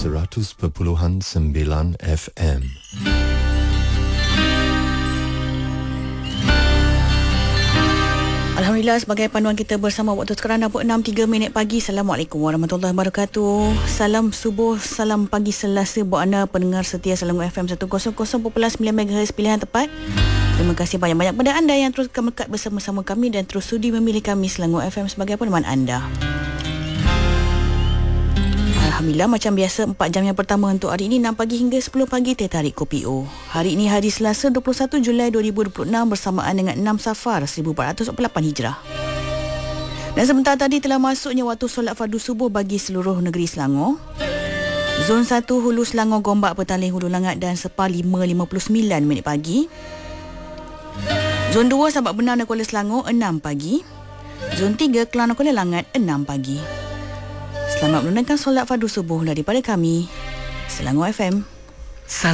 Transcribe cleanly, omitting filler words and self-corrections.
100.9 FM. Alhamdulillah, sebagai panduan kita bersama waktu sekarang dah 6.03 pagi. Assalamualaikum warahmatullahi wabarakatuh. Salam subuh, salam pagi Selasa buat anda pendengar setia Selangor FM 100.9 MHz pilihan tepat. Terima kasih banyak-banyak kepada anda yang terus melekat bersama-sama kami dan terus sudi memilih kami Selangor FM sebagai peneman anda. Alhamdulillah, macam biasa 4 jam yang pertama untuk hari ini 6 pagi hingga 10 pagi teh tarik kopi O. Hari ini hari Selasa 21 Julai 2026 bersamaan dengan 6 Safar 1448 Hijrah. Dan sebentar tadi telah masuknya waktu solat fardu subuh bagi seluruh negeri Selangor. Zon 1 Hulu Selangor, Gombak, Petaling, Hulu Langat dan Sepah 5.59 pagi. Zon 2 Sabak Benau dan Kuala Selangor 6 pagi. Zon 3 Kelang dan Kuala Langat 6 pagi. Selamat menunaikan solat fardu subuh daripada kami Selangor FM.